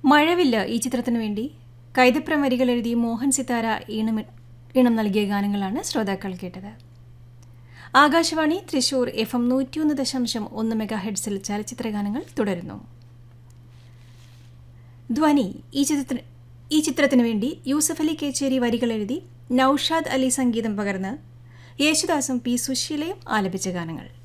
മഴവില്ല ഈ ചിത്രത്തിനു വേണ്ടി കൈതപ്രം വരികൾ എഴുതി മോഹൻ സിതാര ഈണം നൽകിയ ഗാനങ്ങളാണ് ശ്രോതാക്കൾ കേട്ടത്. ആകാശവാണി തൃശൂർ FM 101.1 മെഗാഹെർട്സിൽ ചലച്ചിത്ര ഗാനങ്ങൾ തുടരുന്നു. ധ്വനി ഈ ചിത്രത്തിനു വേണ്ടി യൂസഫ് അലി കേച്ചേരി വരികൾ എഴുതി നൌഷാദ് അലി സംഗീതം പകർന്ന് യേശുദാസും പി സുശീലയും ആലപിച്ച ഗാനങ്ങൾ.